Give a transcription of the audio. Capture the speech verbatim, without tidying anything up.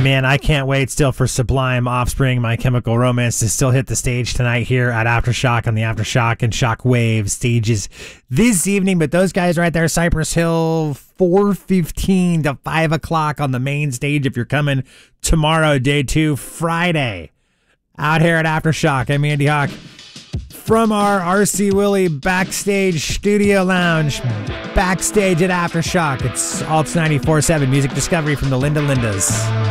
Man, I can't wait still for Sublime, Offspring, My Chemical Romance to still hit the stage tonight here at Aftershock on the Aftershock and Shockwave stages this evening. But those guys right there, Cypress Hill, four fifteen to five o'clock on the main stage if you're coming tomorrow, day two, Friday, out here at Aftershock. I'm Andy Hawk from our R C Willey backstage studio lounge, backstage at Aftershock. It's Alts ninety-four point seven Music Discovery from the Linda Lindas.